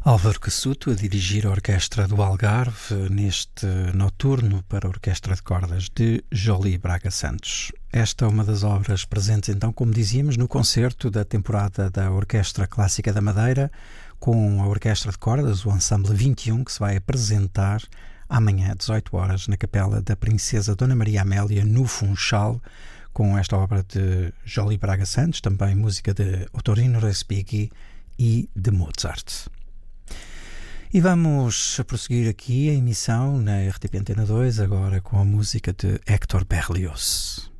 Álvaro Cassuto a dirigir a Orquestra do Algarve neste noturno para a Orquestra de Cordas de Joly Braga Santos. Esta é uma das obras presentes, então, como dizíamos, no concerto da temporada da Orquestra Clássica da Madeira, com a Orquestra de Cordas, o Ensemble 21, que se vai apresentar amanhã às 18 horas na Capela da Princesa Dona Maria Amélia, no Funchal, com esta obra de Joly Braga Santos, também música de Ottorino Respighi e de Mozart. E vamos prosseguir aqui a emissão na RTP Antena 2, agora com a música de Héctor Berlioz.